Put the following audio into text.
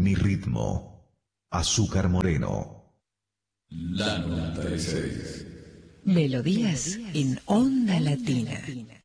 mi ritmo. Azúcar Moreno. La 96. Melodías en Onda Latina.